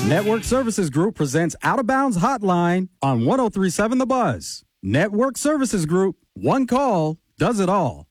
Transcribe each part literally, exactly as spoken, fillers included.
Network Services Group presents Out of Bounds Hotline on one oh three point seven The Buzz. Network Services Group, one call does it all.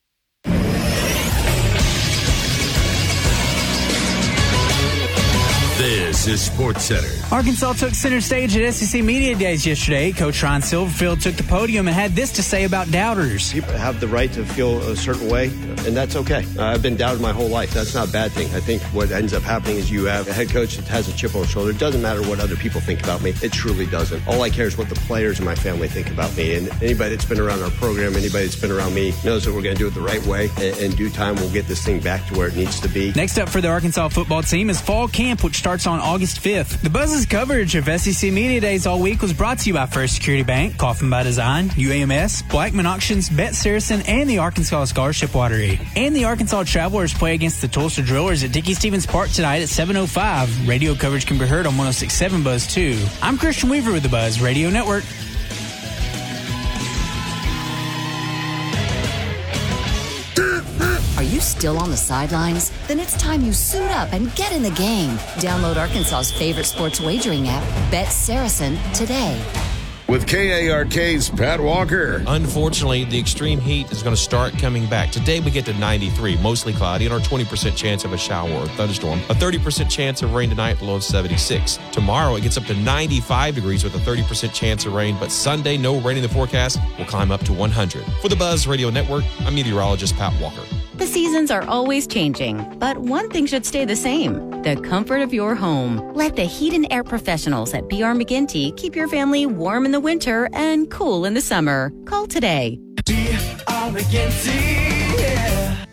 This is Sports Center. Arkansas took center stage at S E C Media Days yesterday. Coach Ron Silverfield took the podium and had this to say about doubters. People have the right to feel a certain way, and that's okay. Uh, I've been doubted my whole life. That's not a bad thing. I think what ends up happening is you have a head coach that has a chip on his shoulder. It doesn't matter what other people think about me. It truly doesn't. All I care is what the players and my family think about me. And anybody that's been around our program, anybody that's been around me, knows that we're going to do it the right way. And in due time, we'll get this thing back to where it needs to be. Next up for the Arkansas football team is fall camp, which starts on August fifth. The Buzz's coverage of S E C Media Days all week was brought to you by First Security Bank, Coffin by Design, U A M S, Blackman Auctions, Bet Saracen, and the Arkansas Scholarship Lottery. And the Arkansas Travelers play against the Tulsa Drillers at Dickey Stevens Park tonight at seven oh five. Radio coverage can be heard on one oh six point seven Buzz too. I'm Christian Weaver with the Buzz Radio Network. Are you still on the sidelines? Then it's time you suit up and get in the game. Download Arkansas's favorite sports wagering app, Bet Saracen, today. With K A R K's Pat Walker. Unfortunately, the extreme heat is going to start coming back. Today we get to ninety-three, mostly cloudy, and our twenty percent chance of a shower or thunderstorm. A thirty percent chance of rain tonight, low of seventy-six. Tomorrow it gets up to ninety-five degrees with a thirty percent chance of rain, but Sunday, no rain in the forecast, will climb up to one hundred. For the Buzz Radio Network, I'm meteorologist Pat Walker. The seasons are always changing, but one thing should stay the same: the comfort of your home. Let the heat and air professionals at B R McGinty keep your family warm in the winter and cool in the summer. Call today. B R McGinty, yeah.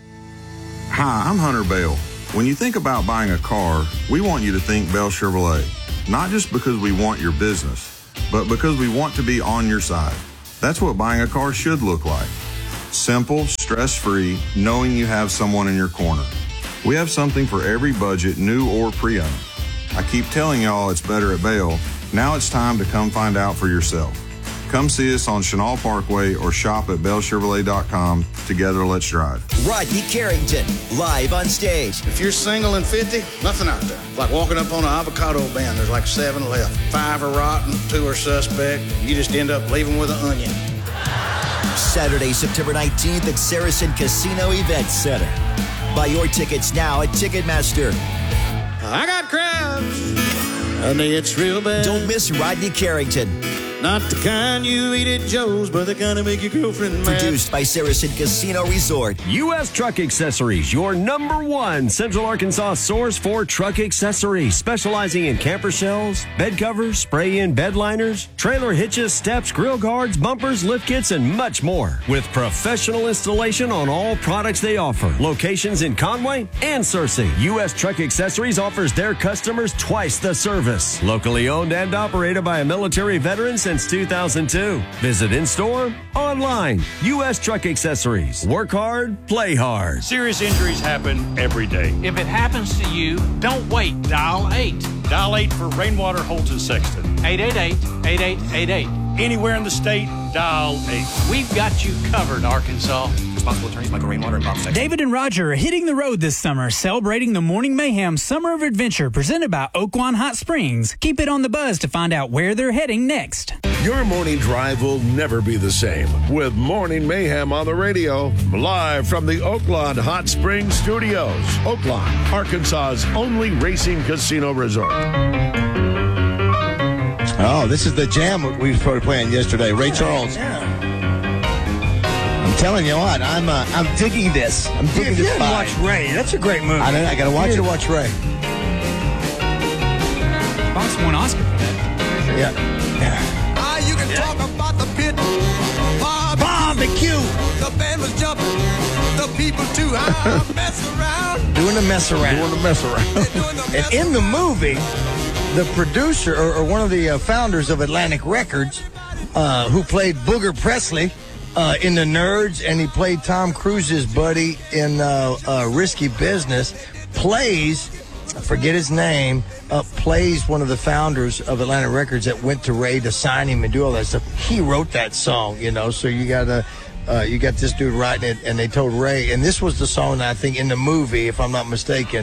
Hi, I'm Hunter Bell. When you think about buying a car, we want you to think Bell Chevrolet. Not just because we want your business, but because we want to be on your side. That's what buying a car should look like. Simple, stress-free, knowing you have someone in your corner. We have something for every budget, new or pre-owned. I keep telling y'all it's better at Bell. Now it's time to come find out for yourself. Come see us on Chenal Parkway or shop at bell chevrolet dot com. Together, let's drive. Rodney Carrington, live on stage. If you're single and fifty, nothing out there. It's like walking up on an avocado band. There's like seven left. Five are rotten, two are suspect. You just end up leaving with an onion. Saturday, September nineteenth at Saracen Casino Event Center. Buy your tickets now at Ticketmaster. I got crabs. I think it's real bad. Don't miss Rodney Carrington. Not the kind you eat at Joe's, but the kind of make your girlfriend mad. Produced by Saracen Casino Resort. U S Truck Accessories, your number one Central Arkansas source for truck accessories. Specializing in camper shells, bed covers, spray-in bed liners, trailer hitches, steps, grill guards, bumpers, lift kits, and much more. With professional installation on all products they offer. Locations in Conway and Searcy. U S Truck Accessories offers their customers twice the service. Locally owned and operated by a military veteran since two thousand two. Visit in-store, online. U S Truck Accessories. Work hard, play hard. Serious injuries happen every day. If it happens to you, don't wait. Dial eight. Dial eight for Rainwater Holton Sexton. eight eight eight, eight eight eight eight. Anywhere in the state, dial eight. We've got you covered, Arkansas. Responsible attorneys Michael Rainwater and Bob Sexton. David and Roger are hitting the road this summer, celebrating the Morning Mayhem Summer of Adventure presented by Oaklawn Hot Springs. Keep it on the Buzz to find out where they're heading next. Your morning drive will never be the same with Morning Mayhem on the radio. Live from the Oaklawn Hot Springs Studios. Oaklawn, Arkansas's only racing casino resort. Oh, this is the jam we started playing yesterday. Ray Charles. Yeah. I'm telling you what, I'm uh, I'm digging this. I'm digging if this. You didn't watch Ray. That's a great movie. I know. I gotta watch you it. to watch Ray. Fox won Oscar for that. Yeah. yeah. Ah, you can yeah. talk about the pit. Barbecue. The band was jumping. The people too high. Mess around. Doing the mess around. Doing the mess around. Doing the mess and in the around. movie, the producer or, or one of the uh, founders of Atlantic Records, uh, who played Booger Presley uh, in The Nerds, and he played Tom Cruise's buddy in uh, uh, Risky Business, plays, I forget his name, uh, plays one of the founders of Atlantic Records that went to Ray to sign him and do all that stuff. He wrote that song, you know, so you got to... Uh, you got this dude writing it, and they told Ray, and this was the song that I think in the movie, if I'm not mistaken,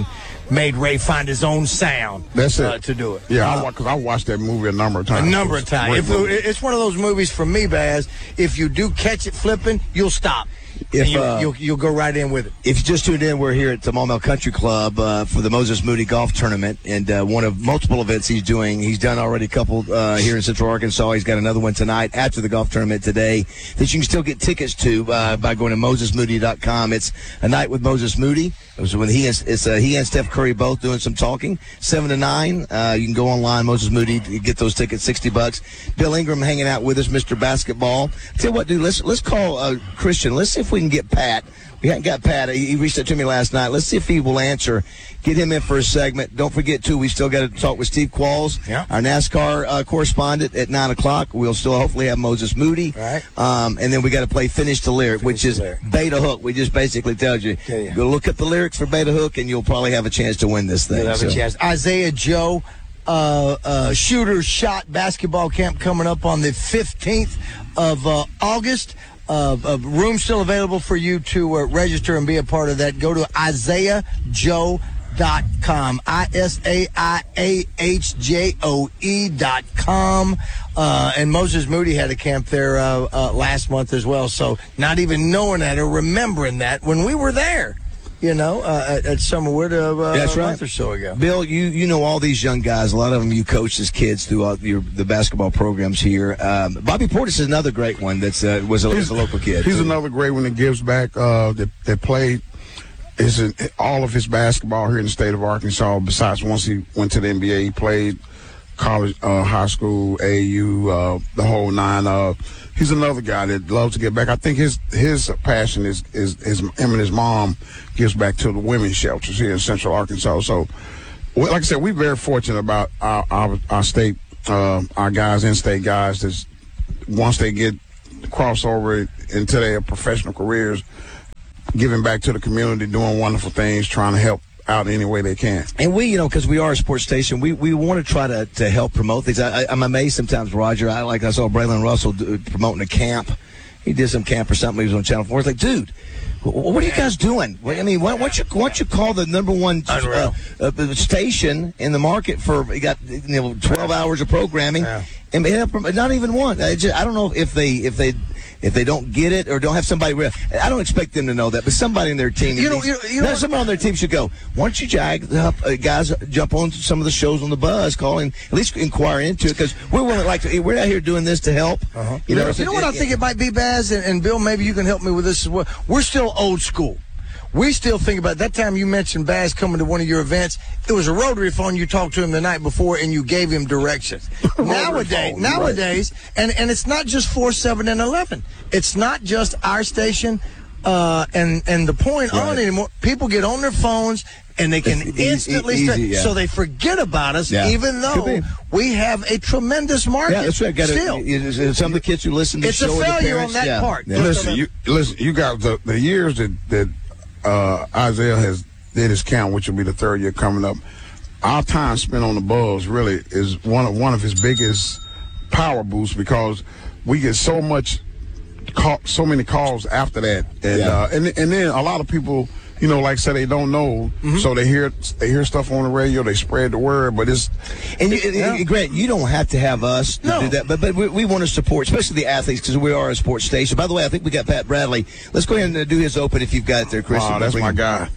made Ray find his own sound. That's it. Uh, to do it. Yeah, Uh, I, cause I watched that movie a number of times. A number of times. If Great it, it's one of those movies for me, Baz. If you do catch it flipping, you'll stop. If, and you, uh, you'll, you'll go right in with it. If you just tuned in, we're here at the Maumelle Country Club uh, for the Moses Moody Golf Tournament, and uh, one of multiple events he's doing. He's done already a couple uh, here in Central Arkansas. He's got another one tonight after the golf tournament today that you can still get tickets to uh, by going to moses moody dot com. It's a night with Moses Moody. It was when he and, it's, uh, he and Steph Curry both doing some talking, seven to nine. Uh, you can go online, Moses Moody, to get those tickets, sixty bucks. Bill Ingram hanging out with us, Mister Basketball. Tell you what, dude, let's let's call uh, Christian. Let's see if we can get Pat. We haven't got Pat. He, he reached out to me last night. Let's see if he will answer. Get him in for a segment. Don't forget, too, we still got to talk with Steve Qualls, yeah. our NASCAR uh, correspondent, at nine o'clock. We'll still hopefully have Moses Moody. Right. Um, and then we got to play Finish the Lyric, Finish which is lyric. Beta Hook. We just basically tell you, you. go look up the lyrics for Beta Hook, and you'll probably have a chance to win this thing. You'll have So- a chance. Isaiah Joe, uh, uh, Shooter Shot Basketball Camp coming up on the fifteenth of uh, August. Uh, uh, room still available for you to uh, register and be a part of that. Go to isaiah joe dot com. I S A I A H J O E dot com. Uh, and Moses Moody had a camp there uh, uh, last month as well. So not even knowing that or remembering that when we were there, you know, uh, at, at Summerwood uh, uh, That's a right. month or so ago. Bill, you you know all these young guys. A lot of them you coach as kids throughout your the basketball programs here. Um, Bobby Portis is another great one. That's uh, was a, was a local kid. He's another great one that gives back. Uh, that, that played is in all of his basketball here in the state of Arkansas. Besides, once he went to the N B A, he played college, uh, high school, A A U, uh, the whole nine. Uh, he's another guy that loves to get back. I think his his passion is is, is him and his mom gives back to the women's shelters here in Central Arkansas. So, well, like I said, we're very fortunate about our our, our state, uh, our guys, in-state guys. That once they get crossover into their professional careers, giving back to the community, doing wonderful things, trying to help out any way they can. And we, you know, because we are a sports station, we, we want to try to, to help promote things. I, I, I'm amazed sometimes, Roger. I like I saw Braylon Russell do, promoting a camp. He did some camp or something. He was on Channel Four. It's like, dude, what are you guys doing? I mean, why don't you why don't you call the number one uh, uh, station in the market for you got you know twelve hours of programming, Yeah. and not even one. I, just, I don't know if they if they. If they don't get it or don't have somebody, real, I don't expect them to know that, but somebody in their team, You know- needs- you know- you know no, what- somebody on their team should go. Why don't you jag, uh, guys jump on some of the shows on the buzz, calling at least inquire into it because we're willing, like we're out here doing this to help. Uh-huh. You know, you know what I think it might be, Baz, and, and Bill, maybe you can help me with this as well. We're still old school. We still think about that time you mentioned Baz coming to one of your events. It was a rotary phone. You talked to him the night before and you gave him directions. nowadays, phone, nowadays, and, and it's not just four, seven, and eleven. It's not just our station uh, and and the point Right. on anymore. People get on their phones and they can It's e- instantly easy, start- yeah. so they forget about us, Yeah. even Could though be. we have a tremendous market. Yeah, that's right. Got Still. to, some of the kids who listen to It's the a show, are the failure parents. on that yeah. part. Yeah. Listen, you listen. You got the the years that that uh, Isaiah has did his count, which will be the third year coming up. Our time spent on the buzz really is one of one of his biggest power boosts because we get so much, call, so many calls after that, and Yeah. uh, and and then a lot of people, you know, like I said, they don't know, so they hear they hear stuff on the radio, they spread the word, but it's And, you, and Grant, you don't have to have us to No. do that, but but we, we want to support, especially the athletes, because we are a sports station. By the way, I think we got Pat Bradley. Let's go ahead and do his open if you've got it there, Christian. wow, that's my guy.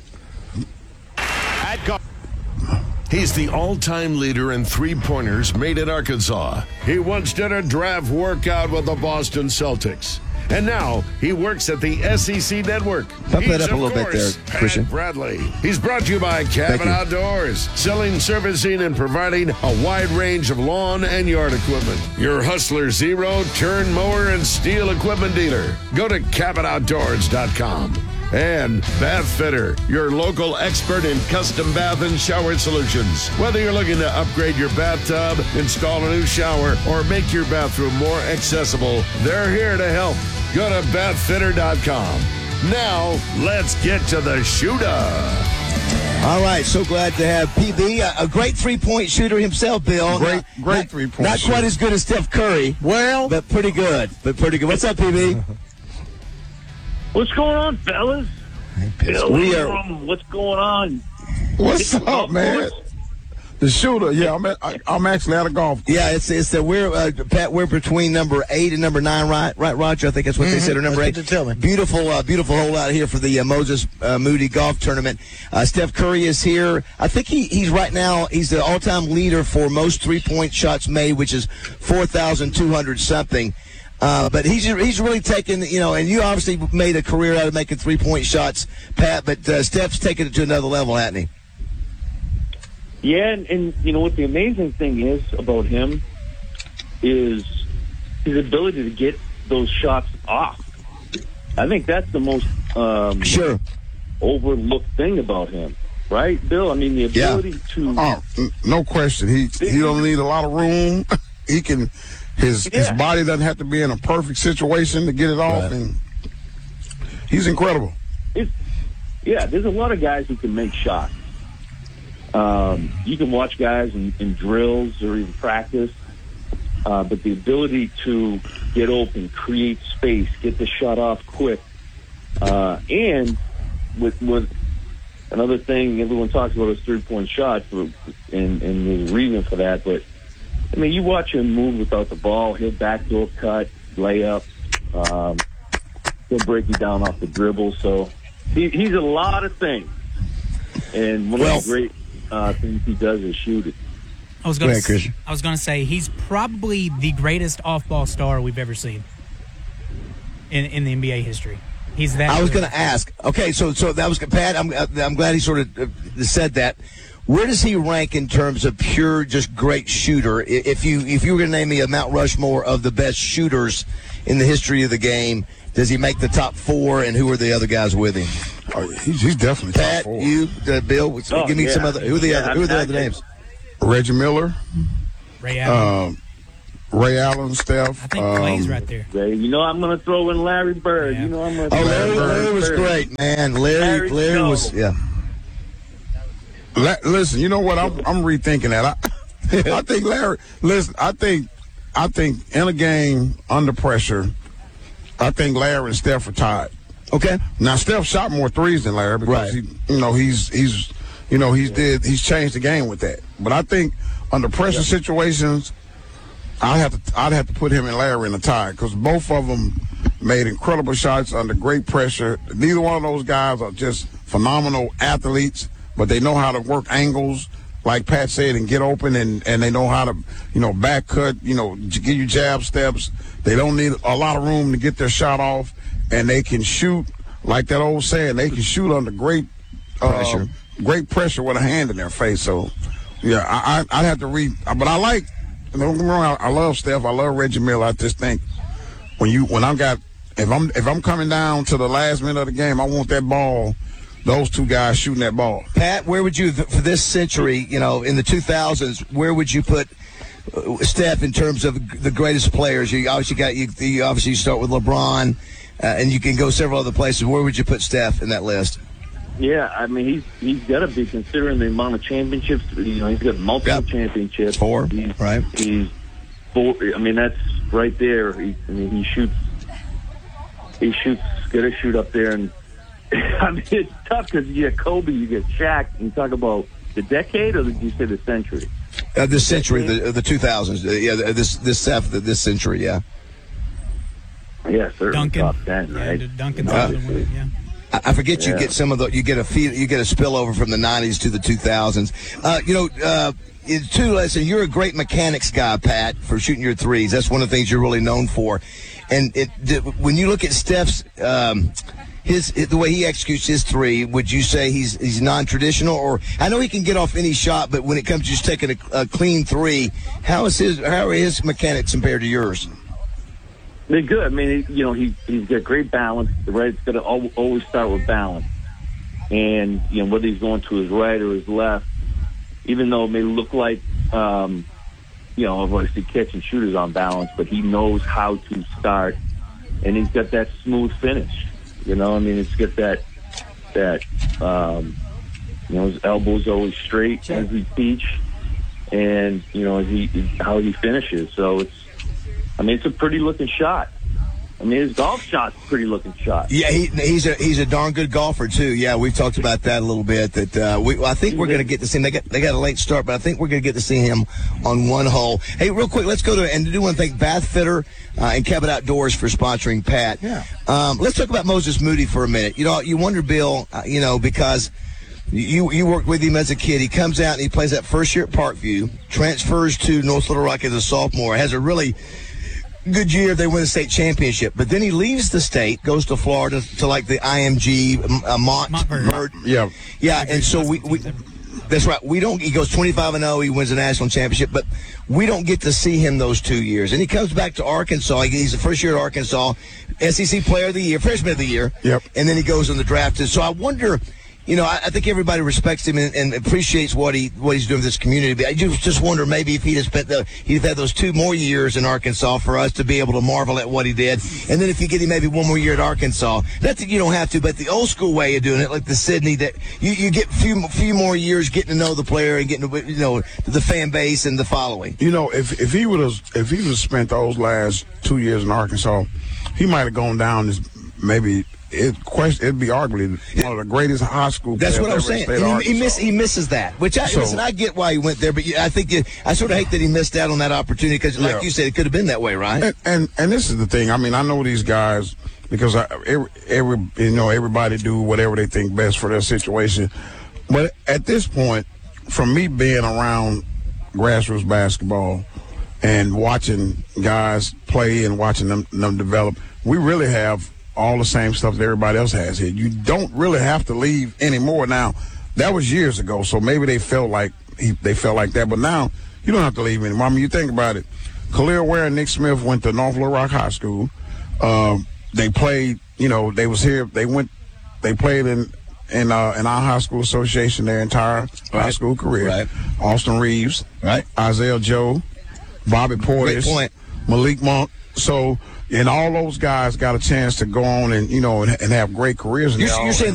He's the all-time leader in three-pointers made in Arkansas. He once did a draft workout with the Boston Celtics. And now he works at the S E C Network. Pump that He's, up a of little bit course, there, Pat Christian. Bradley. He's brought to you by Cabot you. Outdoors, selling, servicing, and providing a wide range of lawn and yard equipment. Your Hustler Zero, turn mower, and steel equipment dealer. Go to cabot outdoors dot com. And Bath Fitter, your local expert in custom bath and shower solutions. Whether you're looking to upgrade your bathtub, install a new shower, or make your bathroom more accessible, they're here to help. Go to bath fitter dot com. Now, let's get to the shooter. All right, so glad to have P B, a, a great three-point shooter himself, Bill. Great, Not- great not- three-point Not shooter. quite as good as Steph Curry. Well, but pretty good. But pretty good. What's up, P B? What's going on, fellas? Bill, we are. Ingram, what's going on? What's up, man? The shooter, yeah, I'm at, I, I'm actually at a golf course. Yeah, it's it's that we're uh, Pat. We're between number eight and number nine, right? Right, Roger. I think that's what mm-hmm. they said. Or number that's eight. Tell me. Beautiful, uh, beautiful hole out here for the uh, Moses uh, Moody Golf Tournament. Uh, Steph Curry is here. I think he, he's right now. He's the all-time leader for most three-point shots made, which is four thousand two hundred something. Uh, but he's he's really taken, you know, and you obviously made a career out of making three-point shots, Pat. But uh, Steph's taken it to another level, hasn't he? Yeah, and, and you know what the amazing thing is about him is his ability to get those shots off. I think that's the most um, sure overlooked thing about him, right, Bill? I mean, the ability yeah. to oh, no question. He he don't need a lot of room. He can his yeah. his body doesn't have to be in a perfect situation to get it off, right. and he's incredible. It's, yeah, there's a lot of guys who can make shots. Um, you can watch guys in, in drills or even practice, uh, but the ability to get open, create space, get the shot off quick, uh, and with with another thing everyone talks about is three-point shots, and, and there's a reason for that. But I mean, you watch him move without the ball. He'll backdoor cut, layup. Um, he'll break you down off the dribble. So he, he's a lot of things, and one well, of the great. Uh, things he does is shoot it. I was going to. I was going to say he's probably the greatest off-ball star we've ever seen in in the N B A history. He's that. I was going to ask. Okay, so so that was Pat. I'm I'm glad he sort of said that. Where does he rank in terms of pure, just great shooter? If you if you were going to name me a Mount Rushmore of the best shooters in the history of the game, does he make the top four? And who are the other guys with him? Oh, he's, he's definitely Pat, top four. you, uh, Bill, oh, give me yeah. some other. Who are the yeah, other? Who are the I, other I, names? Reggie Miller, Ray Allen, um, Ray Allen, Steph. I think um, Clay's right there. You know, I'm going to throw in Larry Bird. Yeah. You know, I'm going to. Oh, Larry, Larry, Larry was Bird. great, man. Larry, Larry, Larry was yeah. La- listen, you know what? I'm, I'm rethinking that. I, I think Larry. Listen, I think, I think in a game under pressure, I think Larry and Steph are tied. Okay. Now Steph shot more threes than Larry because right. he, you know, he's he's, you know, he's did he's changed the game with that. But I think under pressure yeah. situations, I have to I'd have to put him and Larry in a tie because both of them made incredible shots under great pressure. Neither one of those guys are just phenomenal athletes, but they know how to work angles, like Pat said, and get open, and, and they know how to, you know, back cut, you know, give you jab steps. They don't need a lot of room to get their shot off, and they can shoot, like that old saying, they can shoot under great uh, pressure, great pressure with a hand in their face. So, yeah, I, I, I'd have to read, but I like, don't get me wrong, I, I love Steph, I love Reggie Miller. I just think when you, when I got, if I'm, if I'm coming down to the last minute of the game, I want that ball. Those two guys shooting that ball. Pat, where would you, for this century, you know, in the two thousands, where would you put Steph in terms of the greatest players? You obviously got, you, you obviously start with LeBron, uh, and you can go several other places. Where would you put Steph in that list? Yeah, I mean, he's he's got to be, considering the amount of championships. You know, he's got multiple yep. championships. Four, he's, right? He's four. I mean, that's right there. He, I mean, he shoots. He shoots. Got to shoot up there, and I mean, it's tough because you get Kobe, you get Shaq, and you talk about the decade, or did you say the century? Uh, this century, the the two thousands. Uh, yeah, this this half this century. Yeah. Yeah, certainly Duncan, top ten, right? Yeah, Duncan. Uh, yeah. I forget you yeah. get some of the you get a feel you get a spillover from the nineties to the two thousands. Uh, you know, uh, too. Listen, you're a great mechanics guy, Pat, for shooting your threes. That's one of the things you're really known for. And it, when you look at Steph's um, his the way he executes his three, would you say he's he's non-traditional? Or I know he can get off any shot, but when it comes to just taking a, a clean three, how is his how are his mechanics compared to yours? They're good. I mean, you know, he he's got great balance. Right, it's got to always start with balance, and you know whether he's going to his right or his left, even though it may look like, um, you know, obviously catch and shoot is on balance, but he knows how to start, and he's got that smooth finish. You know, I mean, it's got that that um, you know his elbow's always straight as we teach, and you know as he how he finishes. So it's. I mean, it's a pretty looking shot. I mean, his golf shot's a pretty looking shot. Yeah, he, he's a he's a darn good golfer too. Yeah, we've talked about that a little bit. That uh, we I think we're going to get to see him. They got they got a late start, but I think we're going to get to see him on one hole. Hey, real quick, let's go to and do want to thank Bath Fitter uh, and Cabot Outdoors for sponsoring Pat. Yeah. Um, let's talk about Moses Moody for a minute. You know, you wonder, Bill, uh, you know, because you you worked with him as a kid. He comes out and he plays that first year at Parkview, transfers to North Little Rock as a sophomore, has a really good year. They win the state championship, but then he leaves the state, goes to Florida to like the I M G uh, Mont. Bird. Yeah, yeah, and so we, we that's right. We don't. He goes twenty-five and oh. He wins the national championship, but we don't get to see him those two years. And he comes back to Arkansas. He's the first year at Arkansas, S E C Player of the Year, Freshman of the Year. Yep. And then he goes on the draft. And so I wonder. You know, I, I think everybody respects him and, and appreciates what he what he's doing for this community. But I just, just wonder maybe if he'd have spent the he'd have had those two more years in Arkansas for us to be able to marvel at what he did. And then if you get him maybe one more year at Arkansas, not that you don't have to, but the old school way of doing it, like the Sydney, that you, you get a few few more years getting to know the player and getting to, you know, the fan base and the following. You know, if if he would have if he would have spent those last two years in Arkansas, he might have gone down as maybe. It question it'd be arguably one of the greatest high school. That's what I'm saying. And he, he, miss, he misses that, which I so, listen. I get why he went there, but I think you, I sort of hate that he missed out on that opportunity because, like yeah. you said, it could have been that way, right? And, and and this is the thing. I mean, I know these guys because I, every, every you know everybody do whatever they think best for their situation, but at this point, from me being around grassroots basketball and watching guys play and watching them them develop, we really have all the same stuff that everybody else has here. You don't really have to leave anymore. Now, that was years ago, so maybe they felt like he, they felt like that. But now, you don't have to leave anymore. I mean, you think about it. Khalil Ware and Nick Smith went to North Little Rock High School. Um, they played, you know, they was here. They went, they played in in, uh, in our high school association their entire right. high school career. Right. Austin Reeves, right. Isaiah Joe, Bobby Portis, Malik Monk. So, and all those guys got a chance to go on and, you know, and, and have great careers. You're, you're saying